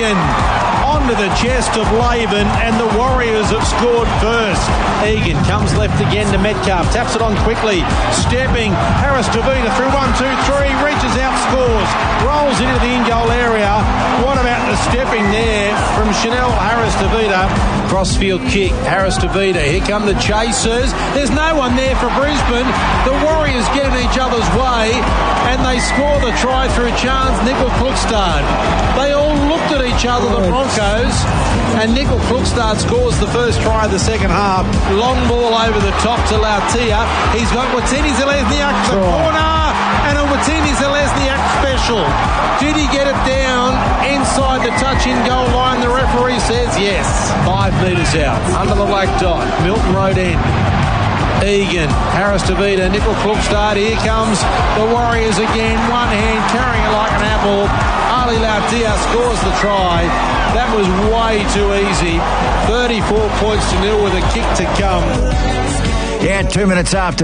Egan onto the chest of Laban, and the Warriors have scored first. Egan comes left again to Metcalf, taps it on quickly, stepping, Harris Tavita through 1-2-3, reaches out, scores, rolls into the in-goal area. What about the stepping there from Chanel Harris Tavita? Crossfield kick, Harris Tavita, here come the chasers, there's no one there for Brisbane. The Warriors get in each other's way, and they score the try through Chance Nickel-Klukstad. They all looked at each other, the Broncos, and Nickel-Klukstad scores the first try of the second half. Long ball over the top to Lautia. He's got Watini Zelezniak to the corner, and a Watini Zelezniak special. Did he get it down inside the touch-in goal line? The referee says yes. 5 metres out, under the black dot, Milton Road end. Egan, Harris Tavita, Nickel-Klukstad, here comes the Warriors again, one hand carrying it like an apple. Ali Lautia scores the try. That was way too easy. 34 points to nil with a kick to come. Yeah, 2 minutes after